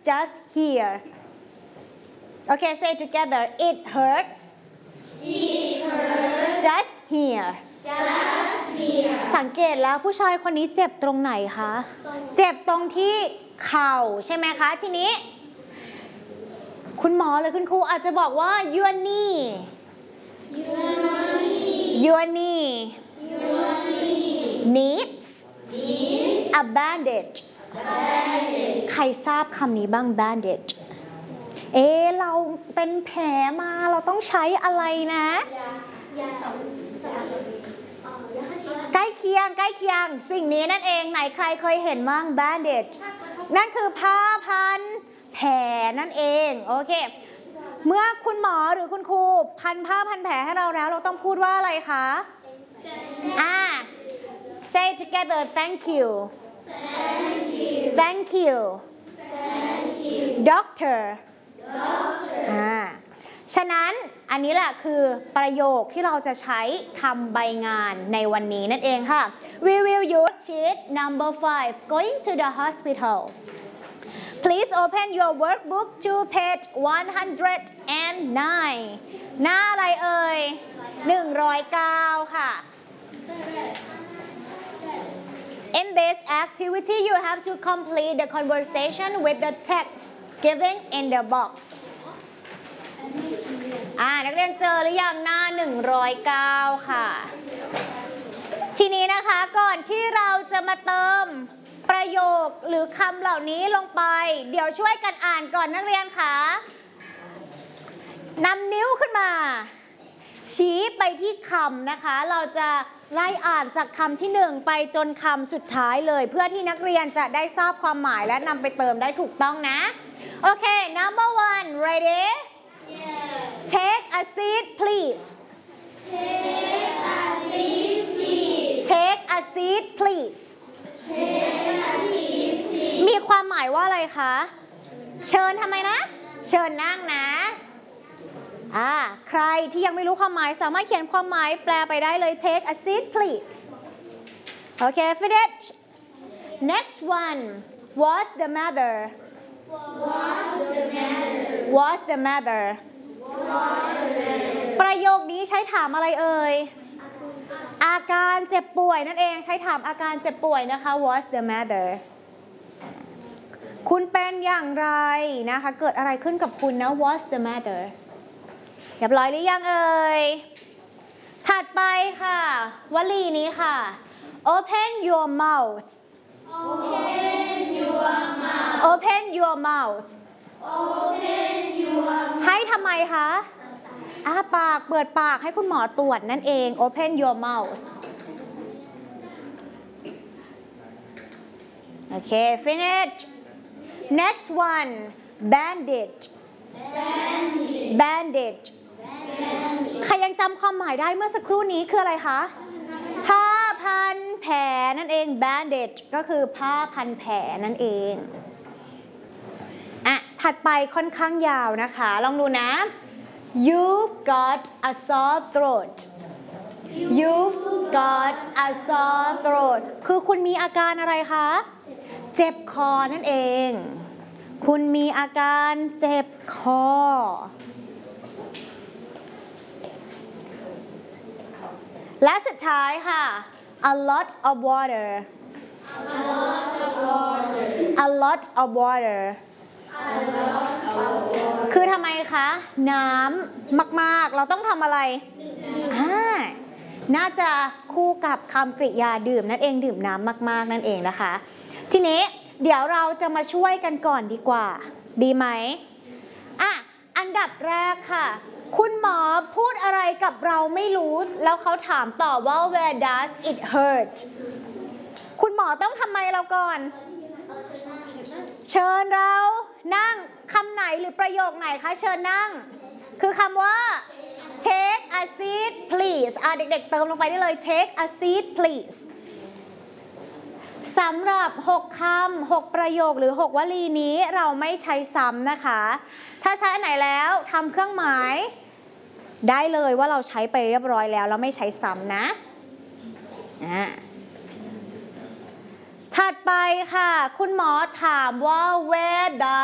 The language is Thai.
just here okay say together it hurts just here สังเกตแล้วผู้ชายคนนี้เจ็บตรงไหนคะเจ็บตรงที่เข่าใช่ไหมคะทีนี้คุณหมอหรือคุณครูอาจจะบอกว่า your knee needs a bandage ใครทราบคำนี้บ้าง bandage เราเป็นแผลมาเราต้องใช้อะไรนะใกล้เคียงสิ่งนี้นั่นเองไหนใครเคยเห็นบ้าง bandage นั่นคือผ้าพันแผลนั่นเองโอเคเมื่อคุณหมอหรือคุณครูพันผ้าพันแผลให้เราแล้วเราต้องพูดว่าอะไรคะsay together thank you doctor ฉะนั้นอันนี้แหละคือประโยคที่เราจะใช้ทำใบงานในวันนี้นั่นเองค่ะ we will use sheet number 5 going to the hospital please open your workbook to page 109 หน้าอะไรเอ่ย109ค่ะ in this activity you have to complete the conversation with the text given in the boxนักเรียนเจอหรือยังหน้า109ค่ะทีนี้นะคะก่อนที่เราจะมาเติมประโยคหรือคำเหล่านี้ลงไปเดี๋ยวช่วยกันอ่านก่อนนักเรียนค่ะนำนิ้วขึ้นมาชี้ไปที่คำนะคะเราจะไล่อ่านจากคำที่1ไปจนคำสุดท้ายเลยเพื่อที่นักเรียนจะได้ทราบความหมายและนำไปเติมได้ถูกต้องนะโอเค number 1 ready take a seat please take a seat please มีความหมายว่าอะไรคะเชิญทำไมนะเชิญนั่งนะใครที่ยังไม่รู้ความหมายสามารถเขียนความหมายแปลไปได้เลย take a seat please okay finish next one what's the matter what's the matter ประโยคนี้ใช้ถามอะไรเอ่ยอาการเจ็บป่วยนั่นเองใช้ถามอาการเจ็บป่วยนะคะ what's the matter คุณเป็นอย่างไรนะคะเกิดอะไรขึ้นกับคุณนะ what's the matter เรียบร้อยหรือยังเอ่ยถัดไปค่ะวลีนี้ค่ะ open your mouth open your mouth ให้ทำไมคะปากเปิดปากให้คุณหมอตรวจนั่นเอง open your mouth โอเค finish next one bandage ใครยังจำความหมายได้เมื่อสักครู่นี้คืออะไรคะผ้าพันแผลนั่นเอง bandage ก็คือผ้าพันแผลนั่นเองถัดไปค่อนข้างยาวนะคะลองดูนะYou've got a sore throat You've got a sore throat คือคุณมีอาการอะไรคะเจ็บคอนั่นเองคุณมีอาการเจ็บคอและสุดท้ายค่ะ a lot of water a lot of water คือทำไมคะน้ำมากๆเราต้องทำอะไรน่าจะคู่กับคำกริยาดื่มนั่นเองดื่มน้ำมากๆนั่นเองนะคะทีนี้เดี๋ยวเราจะมาช่วยกันก่อนดีกว่าดีไหมอันดับแรกค่ะคุณหมอพูดอะไรกับเราไม่รู้แล้วเขาถามต่อว่า where does it hurt คุณหมอต้องทำไมเราก่อนเชิญเรานั่งคำไหนหรือประโยคไหนคะเชิญนั่งคือคำว่า take a seat please เด็กๆเติมลงไปได้เลย take a seat please สำหรับ6คำ6ประโยคหรือ6วลีนี้เราไม่ใช้ซ้ำนะคะถ้าใช้อันไหนแล้วทำเครื่องหมายได้เลยว่าเราใช้ไปเรียบร้อยแล้วแล้วไม่ใช้ซ้ำนะถัดไปค่ะคุณหมอถามว่า where does